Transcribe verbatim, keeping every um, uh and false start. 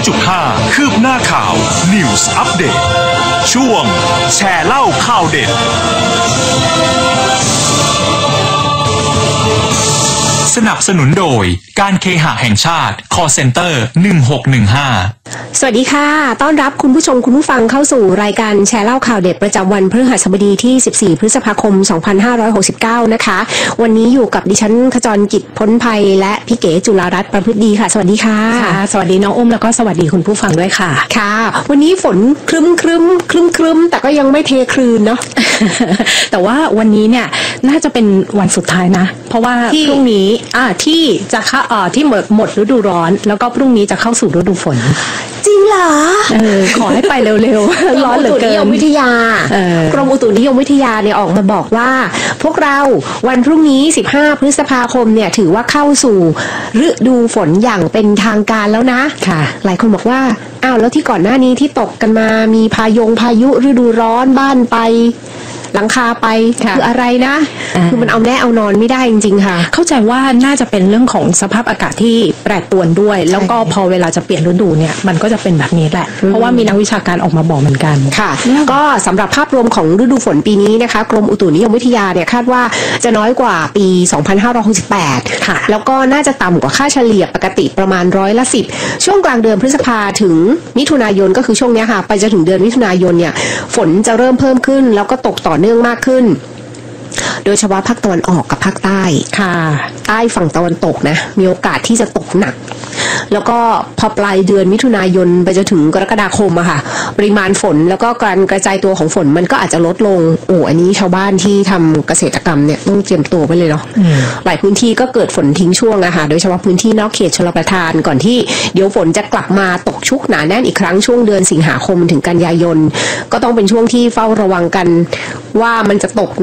จุดห้า คืบหน้าข่าว News Update ช่วงแชร์เล่าข่าวเด็ดสนับสนุนโดยการเคหะแห่งชาติ Call Center หนึ่งหกหนึ่งห้าสวัสดีค่ะต้อนรับคุณผู้ชมคุณผู้ฟังเข้าสู่รายการแชร์เล่าข่าวเด็ดประจำวันพฤหัสบดีที่สิบสี่พฤษภาคมสองพันห้าร้อยหกสิบเก้านะคะวันนี้อยู่กับดิฉันขจรกิจพ้นภัยและพี่เก๋จุฬารัตน์ประพฤติดีค่ะสวัสดีค่ะสวัสดีน้องอุ้มแล้วก็สวัสดีคุณผู้ฟังด้วยค่ะค่ะวันนี้ฝนครึ้มครึ้มครึ้มครึ้มแต่ก็ยังไม่เทคลืนเนาะแต่ว่าวันนี้เนี่ยน่าจะเป็นวันสุดท้ายนะเพราะว่าพรุ่งนี้อ่าที่จะเข้าอ่าที่หมดหมดฤดูร้อนแล้วก็พรุ่งนี้จะเข้าสู่ฤดูฝนจริงเหรอเออขอให้ไปเร็วๆร้อนเหลือเกินกรมอุตุนิยมวิทยากรมอุตุนิยมวิทยาเนี่ยออกมาบอกว่าพวกเราวันพรุ่งนี้สิบห้าพฤษภาคมเนี่ยถือว่าเข้าสู่ฤดูฝนอย่างเป็นทางการแล้วนะค่ะหลายคนบอกว่าอ้าวแล้วที่ก่อนหน้านี้ที่ตกกันมามีพายงพายุฤดูร้อนบ้านไปหลังคาไปคืออะไรนะคือมันเอาแน่เอานอนไม่ได้จริงๆค่ะเข้าใจว่าน่าจะเป็นเรื่องของสภาพอากาศที่แปรปรวนด้วยแล้วก็พอเวลาจะเปลี่ยนฤดูเนี่ยมันก็จะเป็นแบบนี้แหละเพราะว่ามีนักวิชาการออกมาบอกเหมือนกันค่ะก็สำหรับภาพรวมของฤดูฝนปีนี้นะคะกรมอุตุนิยมวิทยาเนี่ยคาดว่าจะน้อยกว่าปีสองพันห้าร้อยหกสิบแปดค่ะแล้วก็น่าจะต่ำกว่าค่าเฉลี่ยปกติประมาณร้อยละสิบช่วงกลางเดือนพฤษภาถึงมิถุนายนก็คือช่วงนี้ค่ะไปจนถึงเดือนมิถุนายนเนี่ยฝนจะเริ่มเพิ่มขึ้นแล้วก็ตกต่อเนื่องมากขึ้นโดยเฉพาะภาคตะวันออกกับภาคใต้ค่ะใต้ฝั่งตะวันตกนะมีโอกาสที่จะตกหนักแล้วก็พอปลายเดือนมิถุนายนไปจนถึงกรกฎาคมอะค่ะปริมาณฝนแล้วก็การกระจายตัวของฝนมันก็อาจจะลดลงโอ้อันนี้ชาวบ้านที่ทำเกษตรกรรมเนี่ยต้องเตรียมตัวไปเลยเนาะหลายพื้นที่ก็เกิดฝนทิ้งช่วงอะค่ะโดยเฉพาะพื้นที่นอกเขตชลประทานก่อนที่เดี๋ยวฝนจะกลับมาตกชุกหนาแน่นอีกครั้งช่วงเดือนสิงหาคมถึงกันยายนก็ต้องเป็นช่วงที่เฝ้าระวังกันว่ามันจะตก